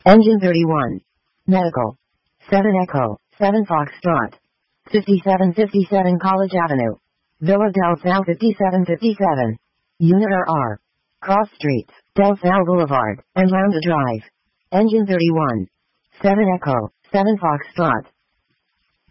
Engine 31. Medical. 7 Echo, 7 Foxtrot. 5757 College Avenue. Villa Del Sal 5757. Unit RR. Cross Streets, Del Sal Boulevard, and Lambda Drive. Engine 31. 7 Echo, 7 Foxtrot.